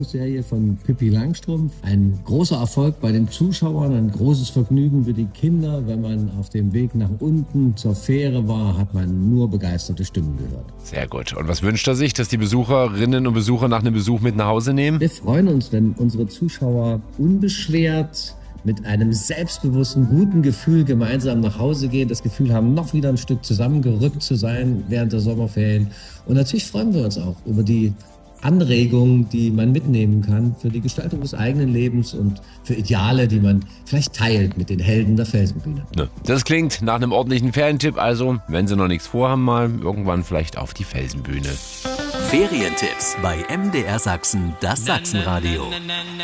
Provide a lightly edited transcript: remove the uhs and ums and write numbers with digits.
Serie von Pippi Langstrumpf. Ein großer Erfolg bei den Zuschauern, ein großes Vergnügen für die Kinder. Wenn man auf dem Weg nach unten zur Fähre war, hat man nur begeisterte Stimmen gehört. Sehr gut. Und was wünscht er sich, dass die Besucherinnen und Besucher nach einem Besuch mit nach Hause nehmen? Wir freuen uns, wenn unsere Zuschauer unbeschwert mit einem selbstbewussten, guten Gefühl gemeinsam nach Hause gehen, das Gefühl haben, noch wieder ein Stück zusammengerückt zu sein während der Sommerferien. Und natürlich freuen wir uns auch über die Anregungen, die man mitnehmen kann für die Gestaltung des eigenen Lebens und für Ideale, die man vielleicht teilt mit den Helden der Felsenbühne. Das klingt nach einem ordentlichen Ferientipp. Also, wenn Sie noch nichts vorhaben, mal irgendwann vielleicht auf die Felsenbühne. Ferientipps bei MDR Sachsen, das Sachsenradio.